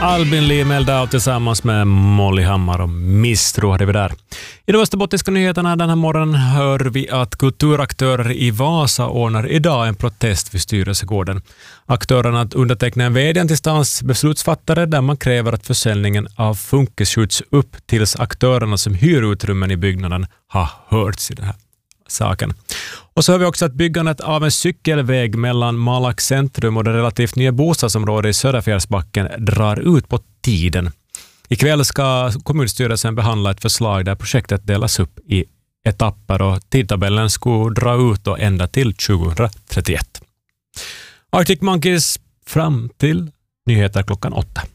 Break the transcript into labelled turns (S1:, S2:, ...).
S1: Albin Lee Meldau tillsammans med Molly Hammar och Mistro hade vi där. I de österbottniska nyheterna den här morgonen hör vi att kulturaktörer i Vasa ordnar idag en protest vid styrelsegården. Aktörerna undertecknar en vädjan till stans beslutsfattare där man kräver att försäljningen av Funkis skjuts upp tills aktörerna som hyr utrymmen i byggnaden har hörts i den här saken. Och så har vi också att byggandet av en cykelväg mellan Malak centrum och det relativt nya bostadsområdet i Söderfjällsbacken drar ut på tiden. Ikväll ska kommunstyrelsen behandla ett förslag där projektet delas upp i etapper och tidtabellen skulle dra ut och ända till 2031. Arctic Monkeys fram till nyheter klockan 8.